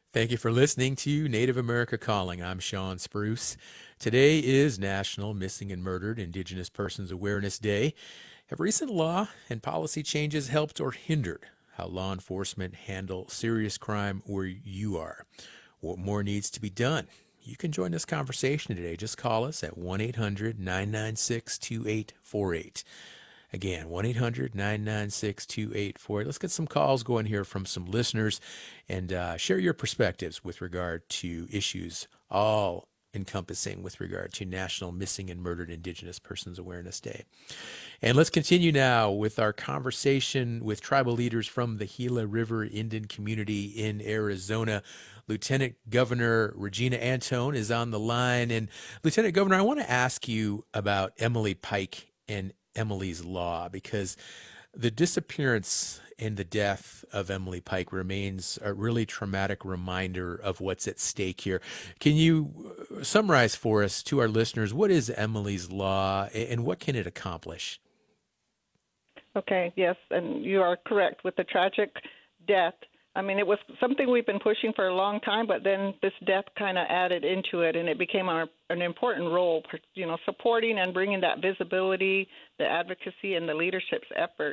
Thank you for listening to Native America Calling. I'm Sean Spruce. Today is National Missing and Murdered Indigenous Persons Awareness Day. Have recent law and policy changes helped or hindered how law enforcement handle serious crime where you are? What more needs to be done? You can join this conversation today. Just call us at 1 800 996 2848. Again, 1 800 996 2848. Let's get some calls going here from some listeners and share your perspectives with regard to issues all encompassing with regard to National Missing and Murdered Indigenous Persons Awareness Day. And let's continue now with our conversation with tribal leaders from the Gila River Indian community in Arizona. Lieutenant Governor Regina Antone is on the line. And Lieutenant Governor, I want to ask you about Emily Pike and Emily's Law, because the disappearance and the death of Emily Pike remains a really traumatic reminder of what's at stake here. Can you summarize for us, to our listeners, what is Emily's Law and what can it accomplish? Okay, yes, and you are correct with the tragic death. I mean, it was something we've been pushing for a long time, but then this death kind of added into it, and it became an important role, supporting and bringing that visibility, the advocacy, and the leadership's effort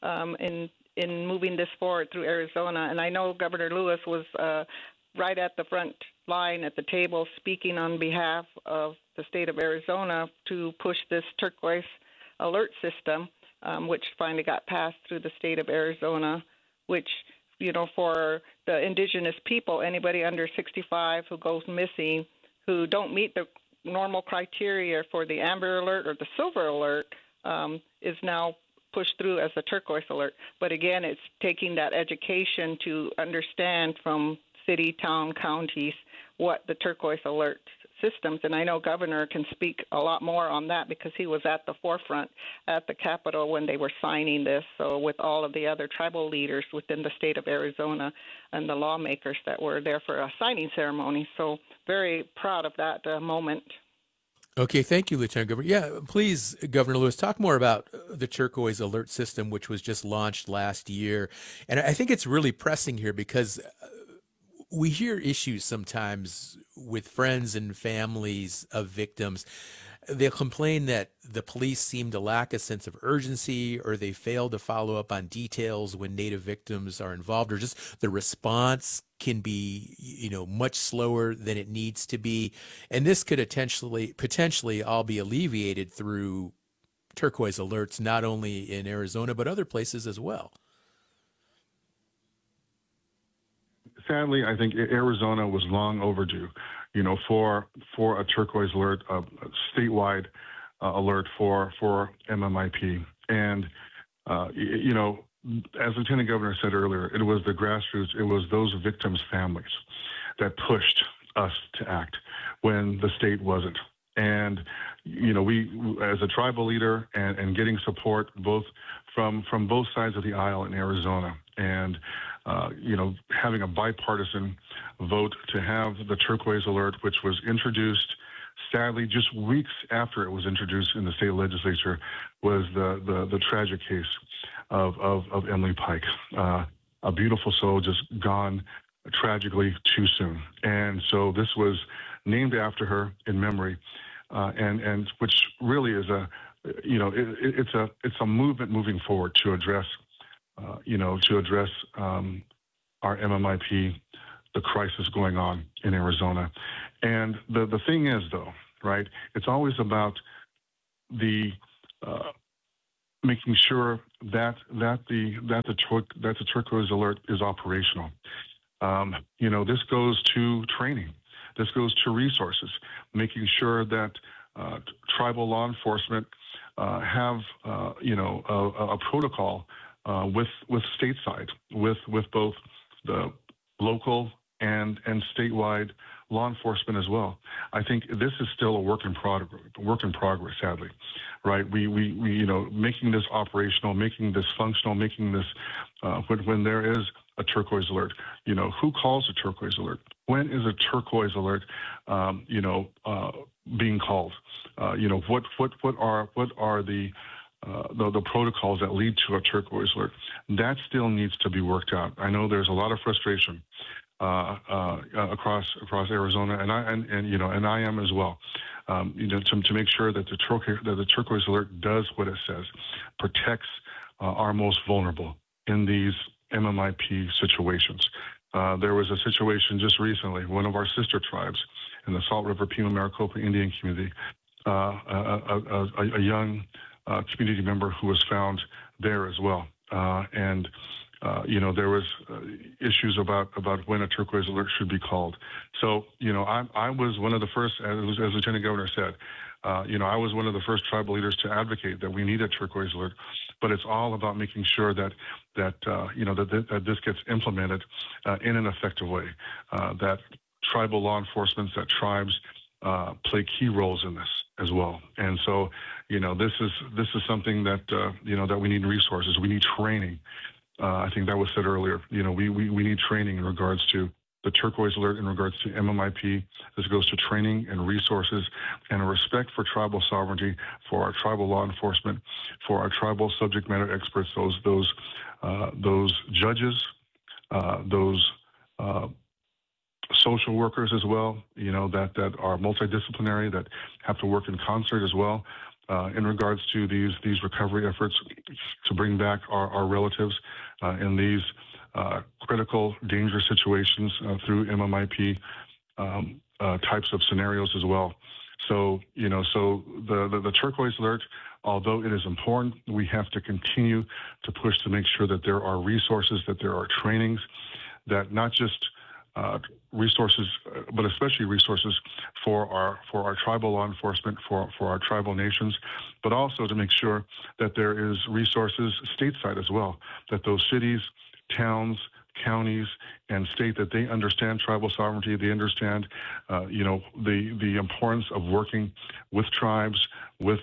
in moving this forward through Arizona. And I know Governor Lewis was right at the front line at the table speaking on behalf of the state of Arizona to push this turquoise alert system, which finally got passed through the state of Arizona, which for the indigenous people, anybody under 65 who goes missing, who don't meet the normal criteria for the Amber Alert or the Silver Alert, is now pushed through as a turquoise alert. But again, it's taking that education to understand from city, town, counties what the turquoise alert systems, and I know Governor can speak a lot more on that because he was at the forefront at the Capitol when they were signing this, so with all of the other tribal leaders within the state of Arizona and the lawmakers that were there for a signing ceremony. So very proud of that moment. Okay, thank you, Lieutenant Governor. Yeah, please, Governor Lewis, talk more about the turquoise alert system, which was just launched last year. And I think it's really pressing here because we hear issues sometimes with friends and families of victims. They'll complain that the police seem to lack a sense of urgency, or they fail to follow up on details when Native victims are involved, or just the response can be, much slower than it needs to be. And this could potentially all be alleviated through turquoise alerts, not only in Arizona, but other places as well. Sadly, I think Arizona was long overdue, for a turquoise alert, a statewide alert for MMIP. And, as Lieutenant Governor said earlier, it was the grassroots, it was those victims' families that pushed us to act when the state wasn't. And, we, as a tribal leader and getting support both from both sides of the aisle in Arizona, and having a bipartisan vote to have the turquoise alert, which was introduced, sadly, just weeks after it was introduced in the state legislature, was the tragic case of Emily Pike, a beautiful soul just gone tragically too soon. And so this was named after her in memory, and which really is it's a movement moving forward to address our MMIP, the crisis going on in Arizona. And the thing is, though, right, it's always about the making sure that the turquoise alert is operational. This goes to training. This goes to resources, making sure that tribal law enforcement have a protocol with stateside, with both the local and statewide law enforcement as well. I think this is still a work in progress, sadly, right? We making this operational, making this functional, making this when there is a turquoise alert, who calls a turquoise alert? When is a turquoise alert, being called? What are the protocols that lead to a turquoise alert? That still needs to be worked out. I know there's a lot of frustration across Arizona, and I am as well. To make sure that the turquoise alert does what it says, protects our most vulnerable in these MMIP situations. There was a situation just recently, one of our sister tribes in the Salt River Pima Maricopa Indian community, a young community member who was found there as well. There was issues about when a turquoise alert should be called. So, I was one of the first, as Lieutenant Governor said, I was one of the first tribal leaders to advocate that we need a turquoise alert, but it's all about making sure that this gets implemented in an effective way, that tribal law enforcement, that tribes play key roles in this as well. And so, this is something that that we need resources, we need training. I think that was said earlier. We need training in regards to the turquoise alert, in regards to MMIP. This goes to training and resources and a respect for tribal sovereignty, for our tribal law enforcement, for our tribal subject matter experts, those judges, those social workers as well, that are multidisciplinary, that have to work in concert as well. In regards to these recovery efforts to bring back our relatives in these critical, dangerous situations through MMIP types of scenarios as well. So, the turquoise alert, although it is important, we have to continue to push to make sure that there are resources, that there are trainings, that not just resources, but especially resources for our tribal law enforcement, for our tribal nations, but also to make sure that there is resources stateside as well, that those cities, towns, counties, and state, that they understand tribal sovereignty, they understand, the importance of working with tribes, with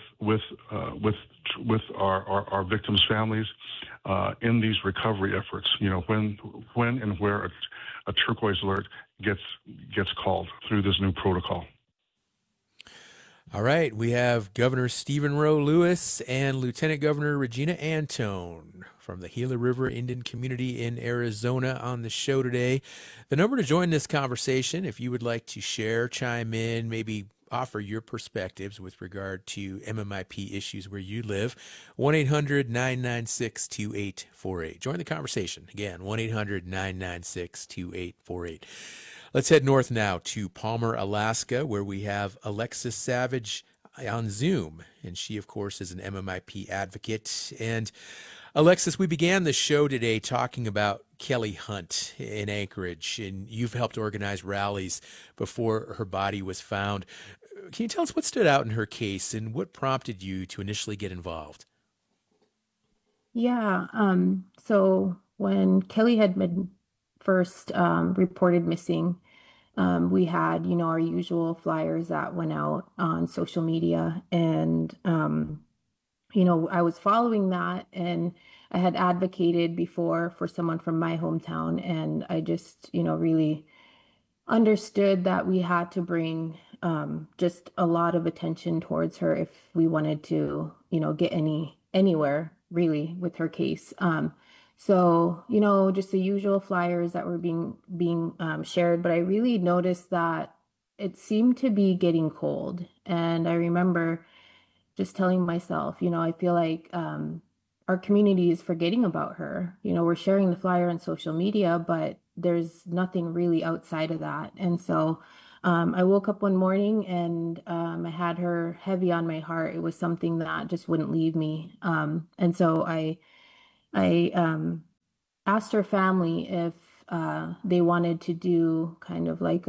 our victims' families in these recovery efforts. When and where a turquoise alert gets called through this new protocol. All right, we have Governor Stephen Roe Lewis and Lieutenant Governor Regina Antone from the Gila River Indian Community in Arizona on the show today. The number to join this conversation, if you would like to share, chime in, maybe offer your perspectives with regard to MMIP issues where you live, 1-800-996-2848. Join the conversation. Again, 1-800-996-2848. Let's head north now to Palmer, Alaska, where we have Alexis Savage on Zoom. And she, of course, is an MMIP advocate. And Alexis, we began the show today talking about Kelly Hunt in Anchorage, and you've helped organize rallies before her body was found. Can you tell us what stood out in her case and what prompted you to initially get involved? Yeah. So when Kelly had been first reported missing, we had, our usual flyers that went out on social media. And, I was following that, and I had advocated before for someone from my hometown. And I just, really understood that we had to bring just a lot of attention towards her if we wanted to, get anywhere really with her case. So, just the usual flyers that were being shared, but I really noticed that it seemed to be getting cold. And I remember just telling myself, I feel like our community is forgetting about her. We're sharing the flyer on social media, but there's nothing really outside of that. And so I woke up one morning and I had her heavy on my heart. It was something that just wouldn't leave me. And so I asked her family if they wanted to do kind of like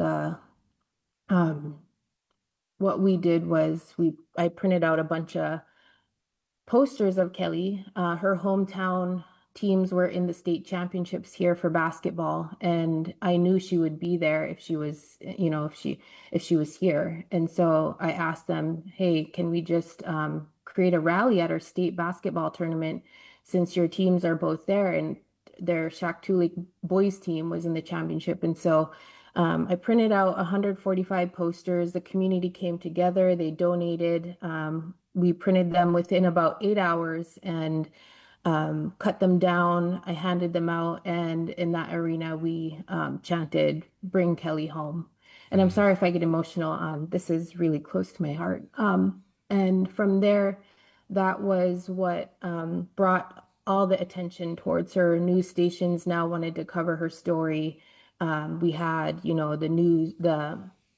what we did was I printed out a bunch of posters of Kelly. Her hometown teams were in the state championships here for basketball, and I knew she would be there if she was, if she was here. And so I asked them, hey, can we just create a rally at our state basketball tournament, since your teams are both there? And their Shaktoolik boys team was in the championship. And so I printed out 145 posters. The community came together. They donated. We printed them within about 8 hours, and cut them down. I handed them out, and in that arena, we chanted, "Bring Kelly home." And I'm Mm. sorry if I get emotional. This is really close to my heart. And from there, that was what brought all the attention towards her. News stations now wanted to cover her story. We had, the news, the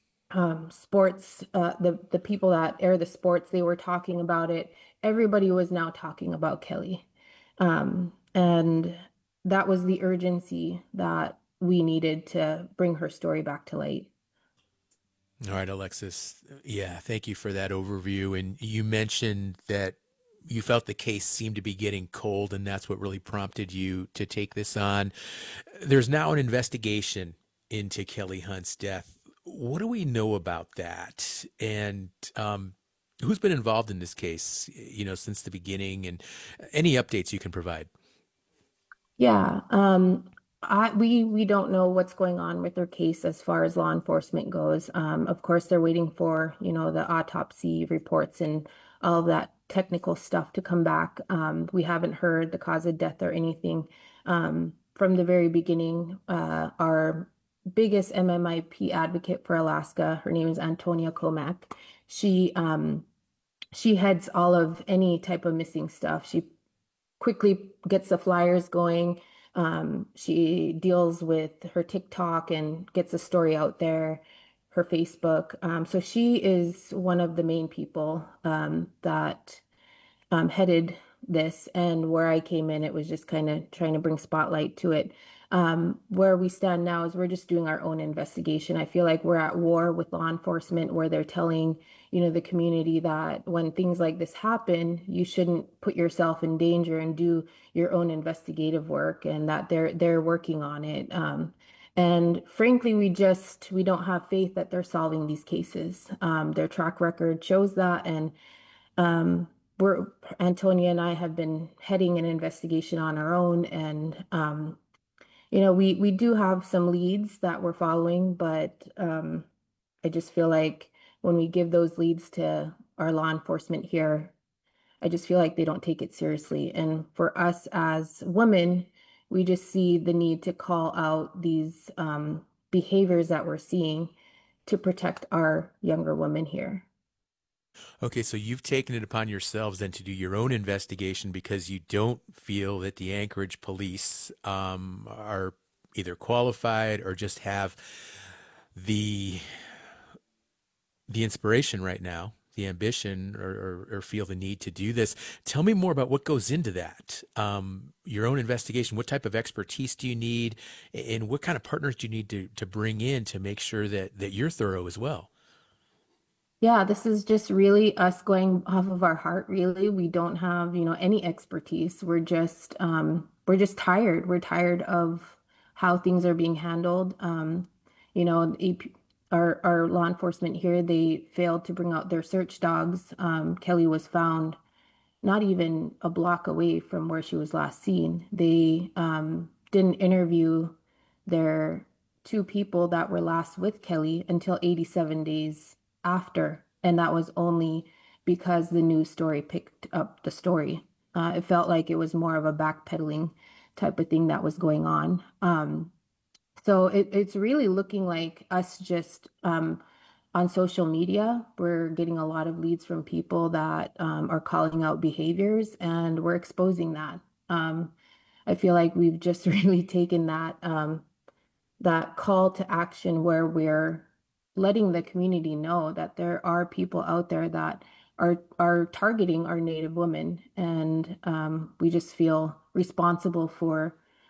sports, the people that air the sports, they were talking about it. Everybody was now talking about Kelly. And that was the urgency that we needed to bring her story back to light. All right, Alexis. Yeah, thank you for that overview. And you mentioned that you felt the case seemed to be getting cold, and that's what really prompted you to take this on. There's now an investigation into Kelly Hunt's death. What do we know about that? And who's been involved in this case, since the beginning, and any updates you can provide? Yeah, we don't know what's going on with their case as far as law enforcement goes. Of course, they're waiting for, the autopsy reports and all of that technical stuff to come back. We haven't heard the cause of death or anything. From the very beginning, our biggest MMIP advocate for Alaska, her name is Antonia Comack. She she heads all of any type of missing stuff. She quickly gets the flyers going. She deals with her TikTok and gets the story out there, her Facebook. So she is one of the main people that headed this, and where I came in, it was just kind of trying to bring spotlight to it. Where we stand now is we're just doing our own investigation. I feel like we're at war with law enforcement, where they're telling, the community that when things like this happen, you shouldn't put yourself in danger and do your own investigative work, and that they're working on it. And frankly, we don't have faith that they're solving these cases. Their track record shows that, and we're Antonia and I have been heading an investigation on our own, and we do have some leads that we're following, but I just feel like when we give those leads to our law enforcement here, I just feel like they don't take it seriously. And for us as women, we just see the need to call out these behaviors that we're seeing to protect our younger women here. Okay, so you've taken it upon yourselves then to do your own investigation because you don't feel that the Anchorage police are either qualified or just have the inspiration right now, the ambition, or feel the need to do this. Tell me more about what goes into that. Your own investigation. What type of expertise do you need, and what kind of partners do you need to bring in to make sure that you're thorough as well? Yeah, this is just really us going off of our heart, really. We don't have, any expertise. We're just tired. We're tired of how things are being handled. Our law enforcement here, they failed to bring out their search dogs. Kelly was found not even a block away from where she was last seen. They didn't interview their two people that were last with Kelly until 87 days after. And that was only because the news story picked up the story. It felt like it was more of a backpedaling type of thing that was going on. So it's really looking like us just on social media. We're getting a lot of leads from people that are calling out behaviors, and we're exposing that. I feel like we've just really taken that call to action where we're letting the community know that there are people out there that are targeting our Native women, and we just feel responsible for